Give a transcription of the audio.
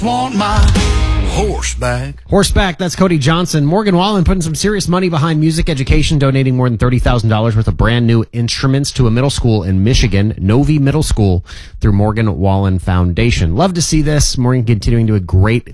Want my horseback. Horseback, that's Cody Johnson. Morgan Wallen putting some serious money behind music education, donating more than $30,000 worth of brand new instruments to a middle school in Michigan, Novi Middle School, through Morgan Wallen Foundation. Love to see this. Morgan continuing to do a great